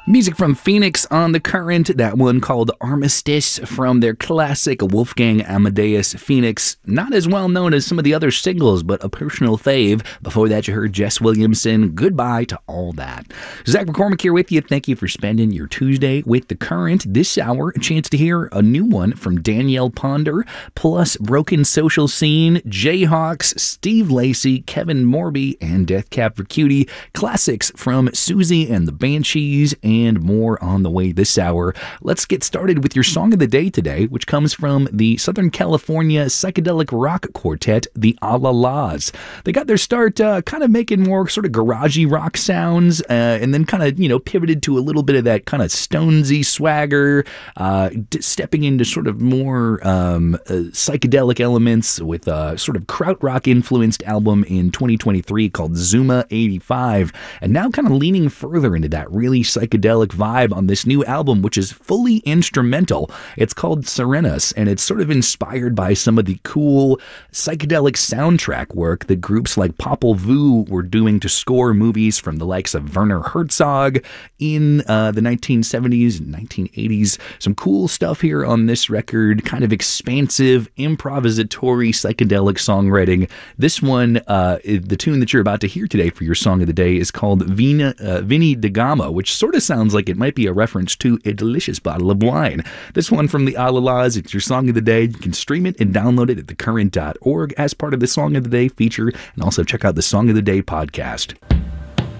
Music from Phoenix on The Current, that one called Armistice from their classic Wolfgang Amadeus Phoenix. Not as well known as some of the other singles, but a personal fave. Before that, you heard Jess Williamson, Goodbye to All That. Zach McCormick here with you. Thank you for spending your Tuesday with The Current. This hour, a chance to hear a new one from Danielle Ponder, plus Broken Social Scene, Jayhawks, Steve Lacy, Kevin Morby, and Death Cab for Cutie. Classics from Susie and the Banshees, and more on the way this hour. Let's get started with your song of the day today, which comes from the Southern California psychedelic rock quartet, the A-La-Las. They got their start kind of making more sort of garagey rock sounds, and then kind of, pivoted to a little bit of that kind of Stonesy swagger, stepping into sort of more psychedelic elements with a sort of krautrock influenced album in 2023 called Zuma 85, and now kind of leaning further into that really psychedelic vibe on this new album, which is fully instrumental. It's called Serenas, and it's sort of inspired by some of the cool psychedelic soundtrack work that groups like Popol Vuh were doing to score movies from the likes of Werner Herzog in the 1970s and 1980s. Some cool stuff here on this record, kind of expansive, improvisatory, psychedelic songwriting. This one, the tune that you're about to hear today for your song of the day is called Vini da Gama, which sort of sounds like it might be a reference to a delicious bottle of wine. This one from the A-La-Las, it's your song of the day. You can stream it and download it at thecurrent.org as part of the Song of the Day feature, and also check out the Song of the Day podcast.